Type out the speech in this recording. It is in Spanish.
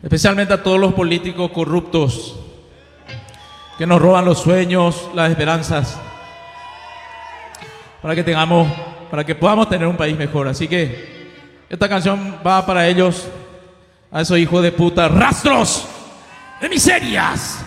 especialmente a todos los políticos corruptos que nos roban los sueños, las esperanzas, para que podamos tener un país mejor. Así que esta canción va para ellos, a esos hijos de puta, rastros de miserias.